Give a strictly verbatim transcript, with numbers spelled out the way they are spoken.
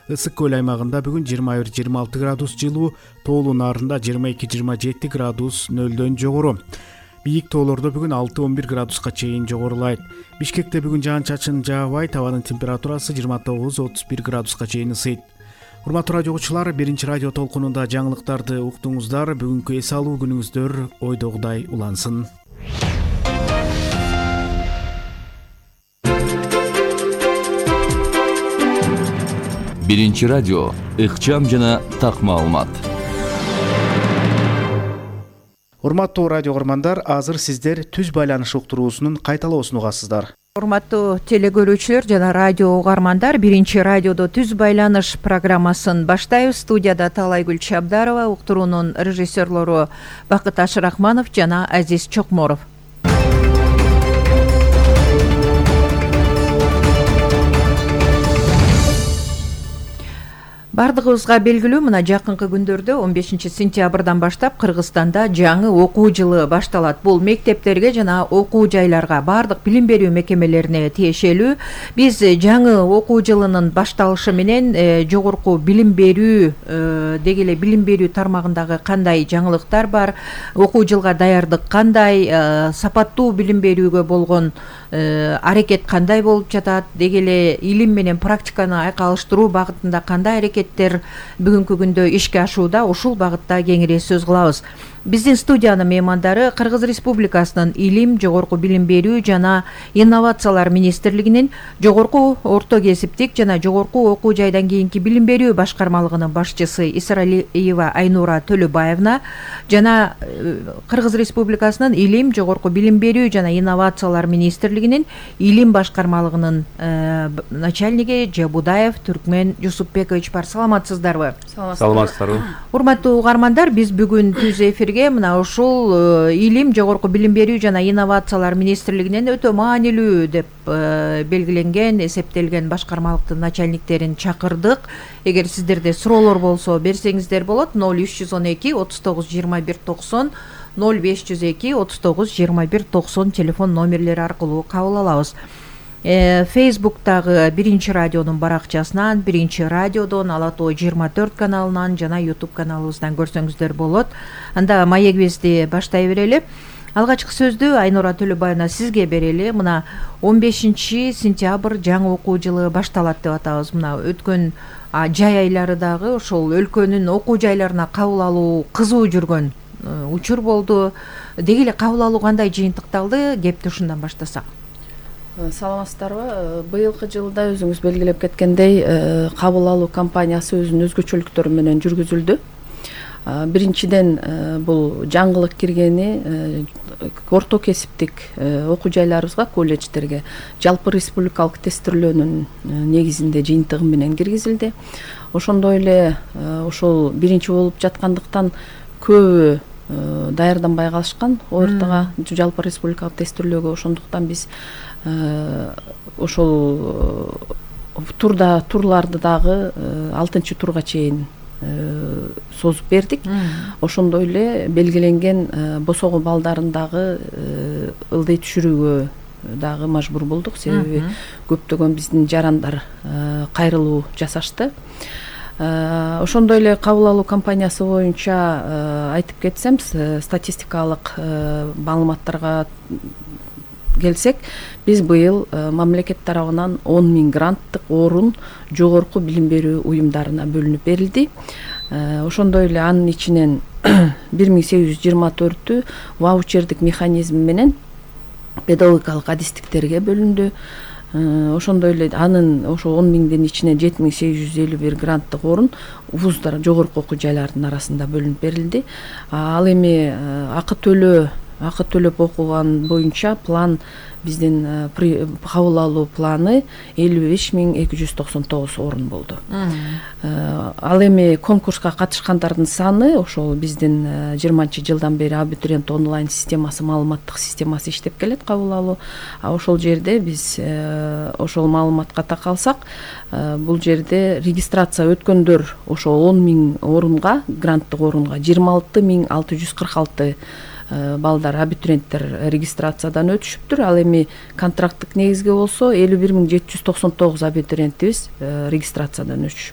Ысык көл аймагында бүгүн жыйырма бир жыйырма алты градус жылуу, тоолуу нарында жыйырма эки жыйырма жети градус нөлдөн жогору. Бийик тоолордо бүгүн алты он бир градуска чейин жогорулайт. Бишкекте бүгүн жаан-чачын жаабайт, абанын температурасы жыйырма тогуз отуз бир градуска чейин ысыйт. Урматтуу радио угуучулар, биринчи радио толкунунда жаңылыктарды уктуңуздар. Бүгүнкү эс алуу күнүңүздөр ойдогудай улансын. Биринчи радио, ыкчам жана так маалымат. Урматтуу радио көрөрмандар, азыр сиздер түз байланыш уктуруусунун кайталоосун угасыздар. Урматтуу телекөрүүчүлөр жана радио угармандар, биринчи радиодо түз байланыш программасын баштайбыз. Студияда Талайгүл Чабдарова, уктуруунун режиссерлору Бакыт Ашырахманов жана Азиз Чокморов. Бардыгыбызга белгилүү, мына жакынкы күндөрдө он бешинчи сентябрдан баштап Кыргызстанда жаңы окуу жылы башталат. Бул мектептерге жана окуу жайларга, бардык билим берүү мекемелерине тиешелүү. Биз жаңы окуу жылынын башталышы менен э, жогорку билим берүү э, деги эле билим берүү тармагындагы кандай жаңылыктар бар, окуу жылга даярдык кандай, э, сапаттуу билим берүүгө болгон э, аракет кандай болуп жатат, деги эле илим менен практиканы айкалыштыруу багытында кандай аракет бүгүнкү күндө ишке ашууда, ушул багытта кеңири сөз кылабыз. Биздин студиянын меймандары Кыргыз Республикасынын Илим, жогорку билим берүү жана инновациялар министрлигинин жогорку орто кесиптик жана жогорку окуу жайдан кийинки билим берүү башкармалыгынын башчысы Исралиева Айнура Төлөбаевна жана Кыргыз Республикасынын Илим, жогорку билим берүү жана инновациялар министрлигинин Илим башкармалыгынын э, начальниги Жабудаев Түркмен Жусупбекович бар. Саламатсыздарбы? Саламатсыздарбы. Урматтуу угармандар, биз бүгүн түз эфирге мына ушул Илим, жогорку билим берүү жана инновациялар министрлигинен өтө маанилүү деп белгиленген, эсептелген башкармалыктын начальниктерин чакырдык. Эгер сиздерде суроолор болсо берсеңиздер болот. ноль үч жүз он эки отуз тогуз жыйырма бир токсон, ноль беш жүз эки отуз тогуз жыйырма бир токсон телефон номерлери аркылуу кабыл алабыз. Фейсбуктагы биринчи радионун баракчасынан, биринчи радиодон, Ала тоо жыйырма төрт каналынан жана YouTube каналыбыздан көрсөңүздөр болот. Анда маегибизди баштай берели. Алгачкы сөздү Айнура Төлөбаевна сизге берели. Мына он бешинчи сентябрь жаңы окуу жылы башталат деп атабыз. Мына өткөн жай айлары дагы ошол өлкөнүн окуу жайларына кабыл алуу кызуу жүргөн учур болду. Деги эле кабыл алуу кандай жыйынтыкталды? Кепти ушундан баштасак. Саламатсыздарбы. Быйылкы жылда өзүңүз белгилеп кеткендей, кабыл алуу кампаниясы өзүнүн өзгөчөлүктөрү менен жүргүзүлдү. Биринчиден бул жаңылык киргени орто кесиптик окуу жайларыбызга, колледждерге жалпы республикалык тестирлөөнүн негизинде жыйынтыгы менен киргизилди. Ошондой эле ошол биринчи болуп жаткандыктан көбү даярданбай калышкан ортого жалпы республикалык тестирлөөгө. Ошондуктан биз ошол турда турларды дагы алтынчы турга чейин созуп бердик. Ошондой эле белгиленген босогу балдарын дагы ылдый түшүрүүгө дагы мажбур болдук, себеби көптөгөн биздин жарандар кайрылуу жасашты. Ошондой эле кабыл алуу кампаниясы боюнча айтып кетсем, статистикалык маалыматтарга келсек, биз быйыл мамлекет тарабынан он миң гранттык орун жогорку билим берүү уюмдарына бөлүнүп берилди. Ошондой эле анын ичинен бир миң сегиз жүз жыйырма төртү ваучердик механизм менен педагогикалык адистиктерге бөлүндү. Ошондой эле анын ошо он миңдин ичинен жети миң сегиз жүз элүү бир гранттык орун вуздар, жогорку окуу жайлардын арасында бөлүнүп берилди. Ал эми акы төлөө акы төлөп окуган боюнча план биздин кабыл алуу планы элүү беш миң эки жүз токсон тогуз орун болду. Ал эми конкурска катышкандардын саны ошол биздин жыйырманчы жылдан бери абитуриент онлайн системасы, маалыматтык системасы иштеп келет, кабыл алуу. Ошол жерде биз ошол маалыматка такалсак, бул жерде регистрация өткөндөр ошол он миң орунга, гранттык орунга жыйырма алты миң алты жүз кырк алты балдар, абитуриенттер регистрациядан өтүшүптүр. Ал эми контракттык негизге болсо элүү бир миң жети жүз токсон тогуз абитуриентибиз регистрациядан